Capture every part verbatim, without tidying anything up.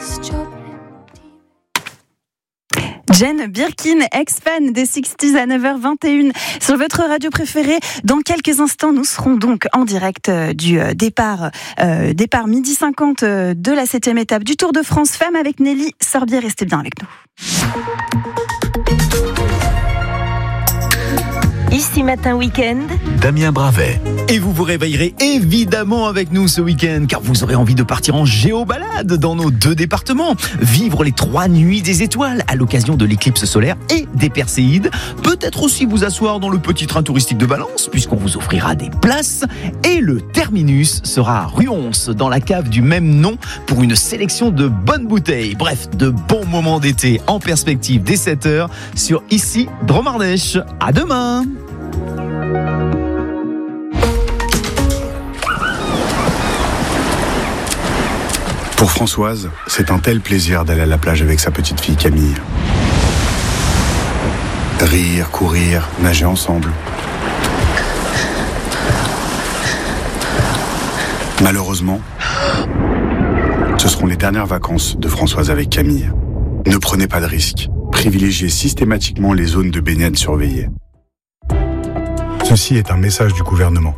Jane Birkin, ex-fan des sixties à neuf heures vingt et une sur votre radio préférée. Dans quelques instants, nous serons donc en direct du départ, euh, départ midi cinquante de la septième étape du Tour de France Femmes avec Nelly Sorbier. Restez bien avec nous. Ici Matin Week-end, Damien Bravet. Et vous vous réveillerez évidemment avec nous ce week-end, car vous aurez envie de partir en géobalade dans nos deux départements, vivre les trois nuits des étoiles à l'occasion de l'éclipse solaire et des Perséides, peut-être aussi vous asseoir dans le petit train touristique de Valence, puisqu'on vous offrira des places, et le terminus sera à Ruons, dans la cave du même nom, pour une sélection de bonnes bouteilles. Bref, de bons moments d'été en perspective dès sept heures sur Ici Dromardèche. À demain. Pour Françoise, c'est un tel plaisir d'aller à la plage avec sa petite fille Camille. Rire, courir, nager ensemble. Malheureusement, ce seront les dernières vacances de Françoise avec Camille. Ne prenez pas de risques. Privilégiez systématiquement les zones de baignade surveillées. Ceci est un message du gouvernement.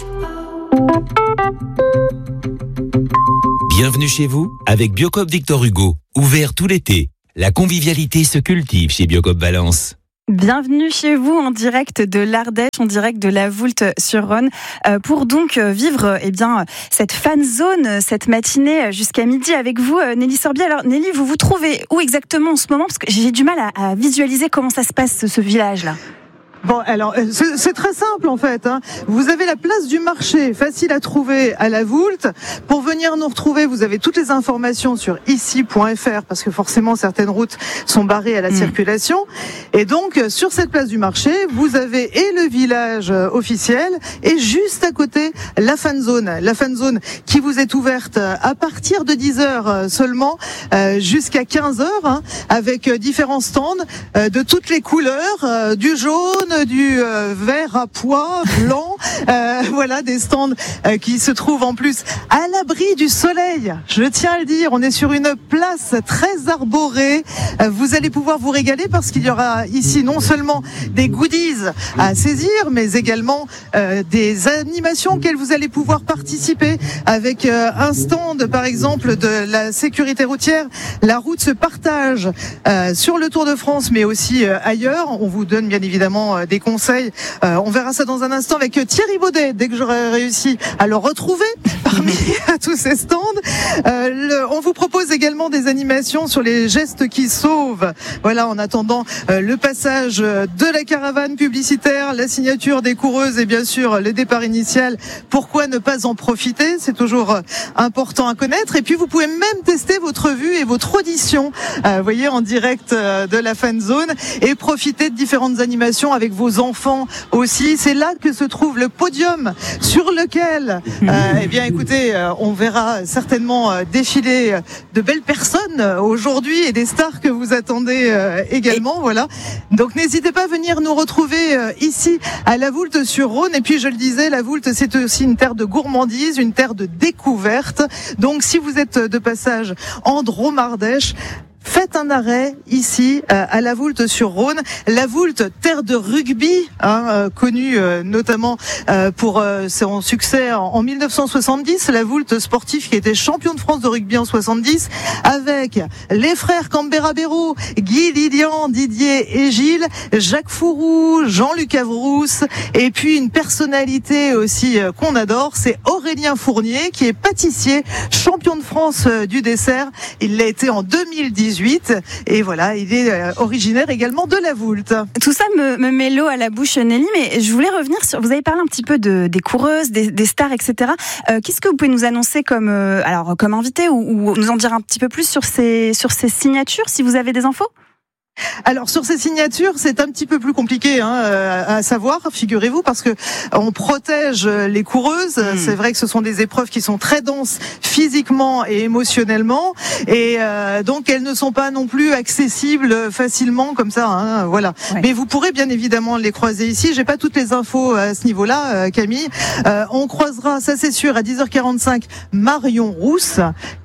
Bienvenue chez vous avec Biocoop Victor Hugo. Ouvert tout l'été. La convivialité se cultive chez Biocoop Valence. Bienvenue chez vous en direct de l'Ardèche, en direct de la Voulte-sur-Rhône, euh, pour donc vivre eh bien, cette fan zone, cette matinée jusqu'à midi avec vous, Nelly Sorbier. Alors Nelly, vous vous trouvez où exactement en ce moment ? Parce que j'ai du mal à, à visualiser comment ça se passe, ce, ce village-là. Bon, alors, c'est, c'est très simple en fait. Hein. Vous avez la place du marché, facile à trouver à la Voulte. Pour venir nous retrouver, vous avez toutes les informations sur ici point f r parce que forcément certaines routes sont barrées à la mmh. circulation. Et donc, sur cette place du marché, vous avez et le village officiel et juste à côté la fan zone. La fan zone qui vous est ouverte à partir de dix heures seulement euh, jusqu'à quinze heures hein, avec différents stands euh, de toutes les couleurs, euh, du jaune, du euh, vert à pois, blanc, euh, voilà des stands euh, qui se trouvent en plus à l'abri du soleil. Je tiens à le dire, on est sur une place très arborée. Euh, vous allez pouvoir vous régaler parce qu'il y aura ici non seulement des goodies à saisir, mais également euh, des animations auxquelles vous allez pouvoir participer avec euh, un stand par exemple de la sécurité routière. La route se partage euh, sur le Tour de France, mais aussi euh, ailleurs. On vous donne bien évidemment euh, des conseils. Euh, on verra ça dans un instant avec Thierry Baudet, dès que j'aurai réussi à le retrouver parmi tous ces stands. Euh, le, on vous propose également des animations sur les gestes qui sauvent. Voilà, en attendant euh, le passage de la caravane publicitaire, la signature des coureuses et bien sûr le départ initial. Pourquoi ne pas en profiter ? C'est toujours euh, important à connaître. Et puis vous pouvez même tester votre vue et votre audition, euh, vous voyez, en direct euh, de la fan zone et profiter de différentes animations avec vos enfants aussi. C'est là que se trouve le podium sur lequel, euh, eh bien, écoutez, euh, on verra certainement euh, défiler de belles personnes euh, aujourd'hui et des stars que vous attendez euh, également. Voilà. Donc n'hésitez pas à venir nous retrouver euh, ici à la Voulte-sur-Rhône. Et puis je le disais, la Voulte c'est aussi une terre de gourmandise, une terre de découverte. Donc si vous êtes de passage en Dromardèche, faites un arrêt ici euh, à la Voulte-sur-Rhône. La Voulte, terre de rugby, hein, euh, connue euh, notamment euh, pour euh, son succès en, en mille neuf cent soixante-dix. La Voulte sportif qui était champion de France de rugby en soixante-dix, avec les frères Cambera-Béraud, Guy Lilian, Didier et Gilles, Jacques Fourou, Jean-Luc Avrousse, et puis une personnalité aussi euh, qu'on adore, c'est Aurélien Fournier, qui est pâtissier, champion de France euh, du dessert. Il l'a été en deux mille dix-huit. Et voilà, il est euh, originaire également de la Voulte. Tout ça me, me met l'eau à la bouche, Nelly, mais je voulais revenir sur... Vous avez parlé un petit peu de, des coureuses, des, des stars, et cetera. Euh, qu'est-ce que vous pouvez nous annoncer comme, euh, alors, comme invité ou, ou nous en dire un petit peu plus sur ces, sur ces signatures, si vous avez des infos ? Alors sur ces signatures, c'est un petit peu plus compliqué hein, à savoir, figurez-vous, parce que on protège les coureuses. Mmh. C'est vrai que ce sont des épreuves qui sont très denses physiquement et émotionnellement, et euh, donc elles ne sont pas non plus accessibles facilement comme ça. Hein, voilà. Ouais. Mais vous pourrez bien évidemment les croiser ici. J'ai pas toutes les infos à ce niveau-là, Camille. Euh, on croisera, ça c'est sûr, à dix heures quarante-cinq Marion Rousse,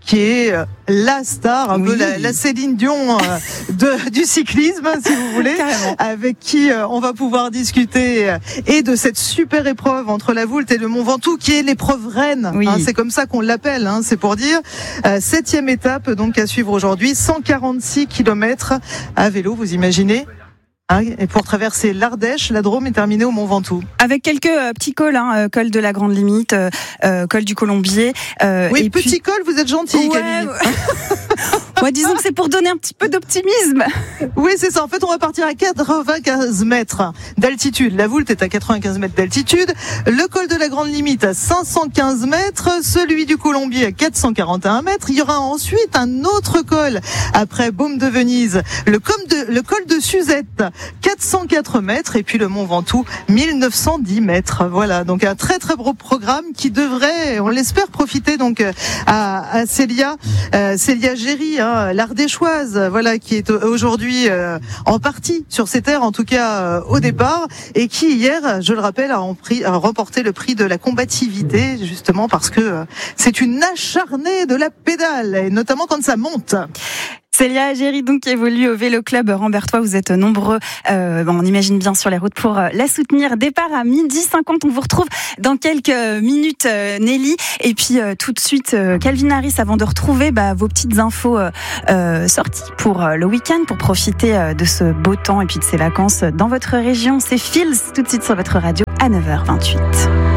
qui est la star, un oui. peu la, la Céline Dion de, du cyclisme, si vous voulez, Carrément. avec qui on va pouvoir discuter et de cette super épreuve entre la Voulte et le Mont Ventoux, qui est l'épreuve reine. Oui. Hein, c'est comme ça qu'on l'appelle, hein, c'est pour dire. Euh, septième étape donc à suivre aujourd'hui, cent quarante-six kilomètres à vélo, vous imaginez. Hein, et pour traverser l'Ardèche, la Drôme est terminée au Mont Ventoux. Avec quelques euh, petits cols, hein, euh, col de la Grande Limite, euh, euh, col du Colombier. Euh, Oui, et petit puis... col, vous êtes gentil, Ouais, Camille. ouais. Ouais, disons que c'est pour donner un petit peu d'optimisme. Oui, c'est ça. En fait, on va partir à quatre-vingt-quinze mètres d'altitude. La Voulte est à quatre-vingt-quinze mètres d'altitude. Le col de la Grande Limite à cinq cent quinze mètres. Celui du Colombier à quatre cent quarante et un mètres. Il y aura ensuite un autre col après Baume de Venise. Le, col de, le col de Suzette, quatre cent quatre mètres. Et puis le Mont Ventoux, mille neuf cent dix mètres. Voilà. Donc un très très beau programme qui devrait, on l'espère, profiter donc à, à Célia, euh, Célia Géry, hein, l'Ardéchoise, voilà, qui est aujourd'hui euh, en partie sur ces terres, en tout cas euh, au départ, et qui hier, je le rappelle, a, en prix, a remporté le prix de la combativité, justement parce que euh, c'est une acharnée de la pédale, et notamment quand ça monte. Célia Géry, donc, qui évolue au Vélo Club Rambertois. Vous êtes nombreux, euh, bon, on imagine bien, sur les routes pour euh, la soutenir. Départ à midi cinquante. On vous retrouve dans quelques minutes, euh, Nelly. Et puis, euh, tout de suite, euh, Calvin Harris, avant de retrouver bah, vos petites infos euh, euh, sorties pour euh, le week-end, pour profiter euh, de ce beau temps et puis de ces vacances dans votre région. C'est Fields, tout de suite sur votre radio à neuf heures vingt-huit.